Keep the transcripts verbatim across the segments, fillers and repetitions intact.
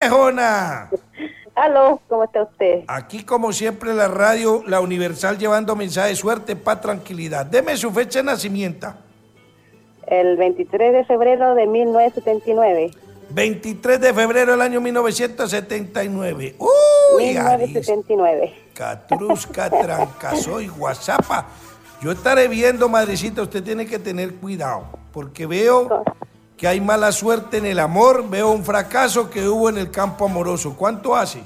viejona! Aló, ¿cómo está usted? Aquí, como siempre, la radio, la Universal, llevando mensajes de suerte, paz, tranquilidad. Deme su fecha de nacimiento. El veintitrés de febrero de mil novecientos setenta y nueve. veintitrés de febrero del año mil novecientos setenta y nueve. ¡Uy, mil novecientos setenta y nueve. Catrusca, trancasoy, guasapa. Yo estaré viendo, madrecita, usted tiene que tener cuidado, porque veo que hay mala suerte en el amor, veo un fracaso que hubo en el campo amoroso. ¿Cuánto hace?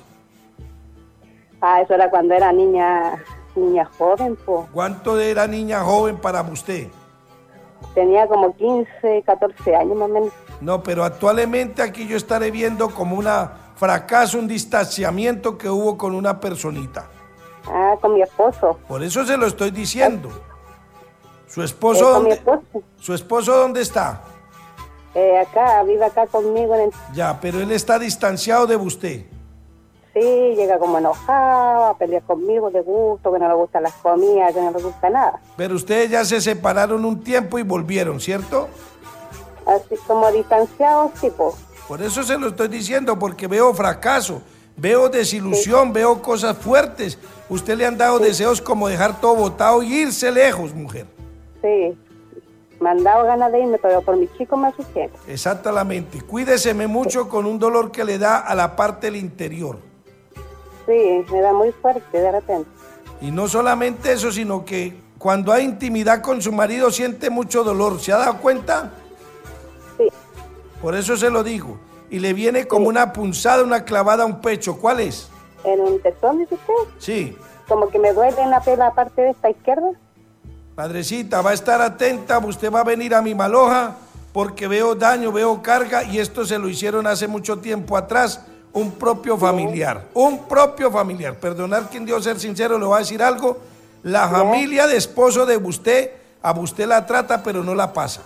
Ah, eso era cuando era niña, niña joven, po. ¿Cuánto era niña joven para usted? Tenía como quince, catorce años más o menos. No, pero actualmente aquí yo estaré viendo como un fracaso, un distanciamiento que hubo con una personita. Ah, con mi esposo. Por eso se lo estoy diciendo. ¿Su esposo eh, dónde? Mi esposo. ¿Su esposo dónde está? Eh, acá, vive acá conmigo. En el... Ya, pero él está distanciado de usted. Sí, llega como enojado, a pelear conmigo de gusto, que no le gustan las comidas, que no le gusta nada. Pero ustedes ya se separaron un tiempo y volvieron, ¿cierto? Así como distanciados, tipo. Por eso se lo estoy diciendo, porque veo fracaso, veo desilusión, sí. Veo cosas fuertes. Usted le han dado sí. deseos como dejar todo botado y irse lejos, mujer. Sí, me han dado ganas de irme, pero por mi chico me asusté. Exactamente. Cuídeseme mucho con un dolor que le da a la parte del interior. Sí, me da muy fuerte de repente. Y no solamente eso, sino que cuando hay intimidad con su marido siente mucho dolor. ¿Se ha dado cuenta? Sí. Por eso se lo digo. Y le viene como sí. una punzada, una clavada a un pecho. ¿Cuál es? ¿En un pezón, dice usted? Sí. Como que me duele en la, la parte de esta izquierda. Padrecita, va a estar atenta. Usted va a venir a mi maloja porque veo daño, veo carga y esto se lo hicieron hace mucho tiempo atrás. Un propio familiar, un propio familiar. Perdonar quien dio ser sincero, le voy a decir algo. La familia de esposo de usted, a usted la trata, pero no la pasa.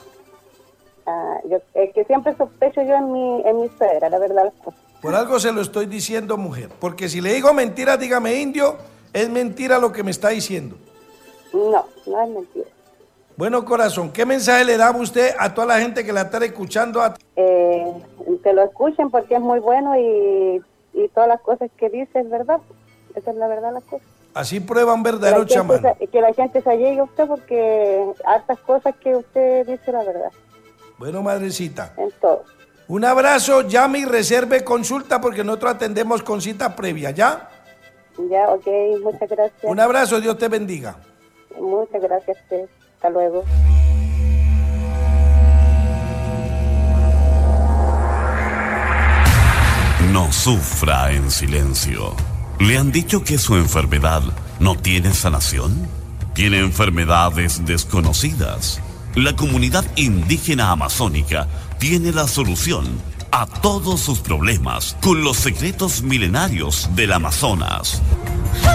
Ah, yo, es que siempre sospecho yo en mi, en mi suegra, la verdad. Por algo se lo estoy diciendo, mujer. Porque si le digo mentiras, dígame indio, es mentira lo que me está diciendo. No, no es mentira. Bueno, corazón, ¿qué mensaje le da usted a toda la gente que la está escuchando? A... Eh, que lo escuchen porque es muy bueno y, y todas las cosas que dice es verdad. Esa es la verdad las cosas. Así prueba un verdadero chamán. Se, que la gente se allegue a usted porque hartas cosas que usted dice la verdad. Bueno, madrecita. En todo. Un abrazo, llame y reserve consulta porque nosotros atendemos con cita previa, ¿ya? Ya, ok, muchas gracias. Un abrazo, Dios te bendiga. Muchas gracias a usted. Hasta luego. No sufra en silencio. ¿Le han dicho que su enfermedad no tiene sanación? Tiene enfermedades desconocidas. La comunidad indígena amazónica tiene la solución a todos sus problemas con los secretos milenarios del Amazonas.